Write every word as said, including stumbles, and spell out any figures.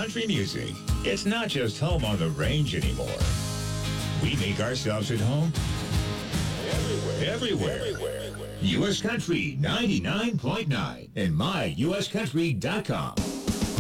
country music. It's not just home on the range anymore. We make ourselves at home everywhere. Everywhere. Everywhere. U S Country ninety-nine point nine and my U S country dot com.